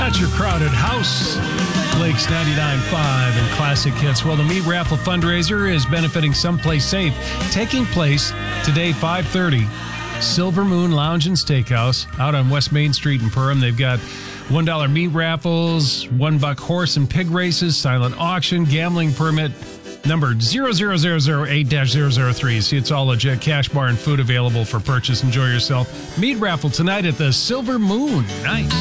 That's your crowded house. Blake's 99.5 and Classic Hits. Well, the Meat Raffle fundraiser is benefiting Someplace Safe, taking place today, 5:30. Silver Moon Lounge and Steakhouse out on West Main Street in Perham. They've got $1 meat raffles, $1 horse and pig races, silent auction, gambling permit number 00008-003. See, it's all legit. Cash bar and food available for purchase. Enjoy yourself. Meat raffle tonight at the Silver Moon. Nice.